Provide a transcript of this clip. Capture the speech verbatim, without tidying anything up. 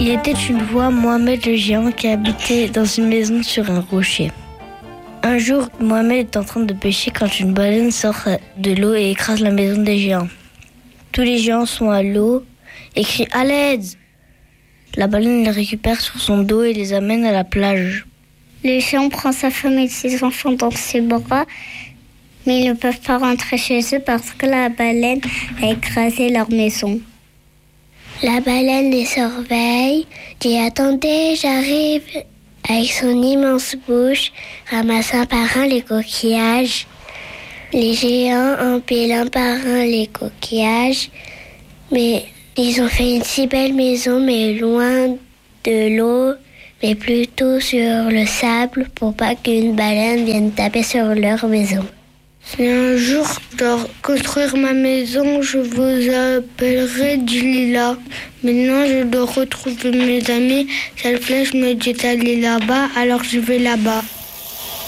Il était une fois Mohamed le géant qui habitait dans une maison sur un rocher. Un jour, Mohamed est en train de pêcher quand une baleine sort de l'eau et écrase la maison des géants. Tous les géants sont à l'eau et crient « à l'aide !» La baleine les récupère sur son dos et les amène à la plage. Le géant prend sa femme et ses enfants dans ses bras, mais ils ne peuvent pas rentrer chez eux parce que la baleine a écrasé leur maison. La baleine les surveille, dit « attendez, j'arrive !» avec son immense bouche, ramassant par un les coquillages. Les géants empilent un par un les coquillages, mais ils ont fait une si belle maison, mais loin de l'eau, mais plutôt sur le sable pour pas qu'une baleine vienne taper sur leur maison. Si un jour je dois construire ma maison, je vous appellerai du lilas. Maintenant, je dois retrouver mes amis. Cette flèche me dit d'aller là-bas, alors je vais là-bas.